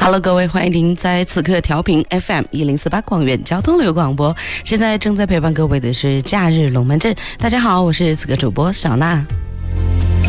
Hello， 各位，欢迎您在此刻调频 FM1048广元交通流广播。现在正在陪伴各位的是假日龙门阵。大家好，我是此刻主播小娜。